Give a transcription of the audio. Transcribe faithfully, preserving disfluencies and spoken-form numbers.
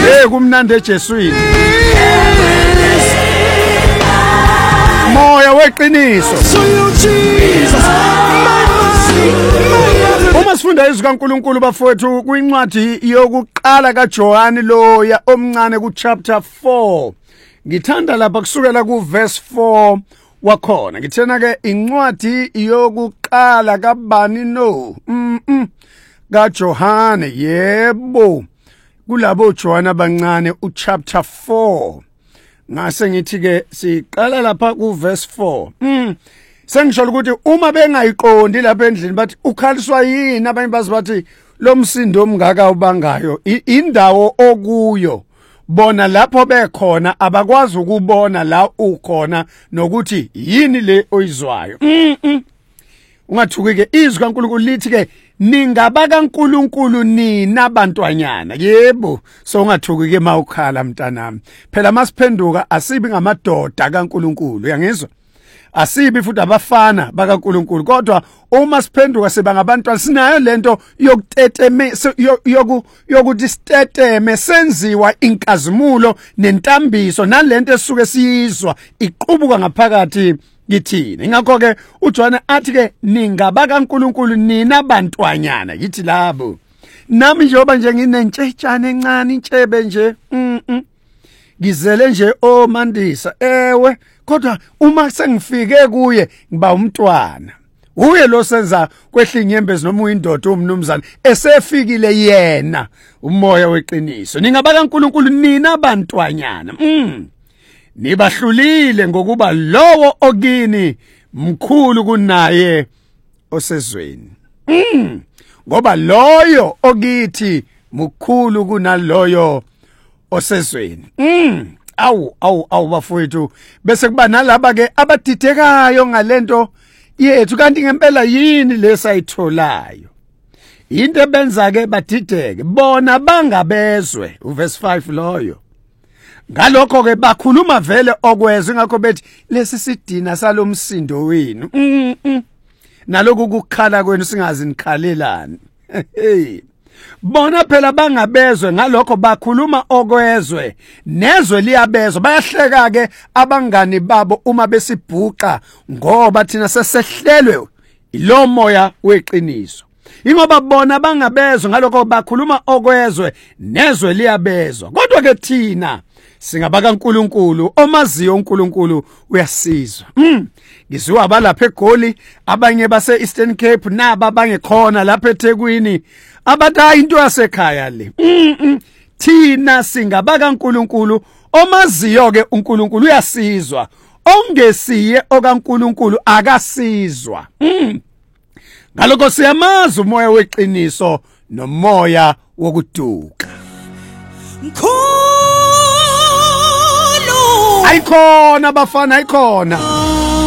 hey kumnandi eJeswini moya weqiniso uma sifunda izwi kaNkulunkulu bafowethu kwincwadi yokuqala kaJohane loya omncane ku chapter four ngithanda lapha kusukela ku verse four wakhona ngithena ke incwadi yokuqala kabani no mhm kaJohane yebo kulabo Johana abancane u chapter four ngase ngithi ke siqala lapha ku verse four mm sengisho ukuthi uma bengayiqondi lapha endlini bathi ukhaliswa yini abanye bazi bathi lo msindo omngaka ubangayo indawo okuyo bona lapho bekhona abakwazi ukubona la ukhona nokuthi yini le oyizwayo mm ungathuki ke izwi kaNkulunkulu lithi ke ningaba kaNkulunkulu nina bantwanyana yebo so ungathuki ke mawukhala mntanami phela masiphenduka asibi ngamadoda kaNkulunkulu uyangizwa asibi futhi abafana bakaNkulunkulu kodwa uma siphenduka siba ngabantwana sinayo lento yokuteteme yoku yokuthi siteteme senziwa inkazimulo nentambiso nalento esuke siyizwa iqubuka ngaphakathi yithini ingakho ke uJohane athi ke ningaba kaNkulunkulu nina bantwanyana yithi labo nami njengoba nje nginentshejane encane intshebe nje mhm ngizele nje omandisa ewe kodwa uma sengifike kuye ngiba umntwana uye lo senza kwehlinyembezi noma uyindoda umnumzana esefikile yena umoya weqiniso ningaba kaNkulunkulu nina bantwanyana mhm nibahlulile ngokuba lowo okini mkhulu kunaye osezweni mm ngoba loyo okithi mkhulu kunaloyo osezweni mm awu awu awu bafowethu bese kuba nalaba ke abadidekayo ngalento yethu kanti ngempela yini lesayitholayo into ebenza ke badideke bona bangabezwe uverse five loyo ngalokho ke bakhuluma vele okwezwe ngakho bethi lesi sidina salomsindo wenu mhm naloku ukukhala kwenu singazi nikhalelani hey bona phela bangabezwe ngalokho bakhuluma okwezwe nezwe liyabezwa bayahleka ke abangani babo uma besibhuqa ngoba thina sesehlelwe ilo moya weqiniso ingoba bona bangabezwe ngalokho bakhuluma okwezwe nezwe liyabezwa kodwa ke thina singaba kaNkulunkulu omaziyo uNkulunkulu uyasizwa mm ngizwa abalapha eGoli abanye base Eastern Cape naba bangekhona lapha eThekwini abada into yasekhaya le mm thina singaba kaNkulunkulu omaziyo ke uNkulunkulu uyasizwa ongesiye okaNkulunkulu akasizwa mm ngalokho siyamaza umoya weqiniso nomoya wokuduka Ayikhona bafana ayikhona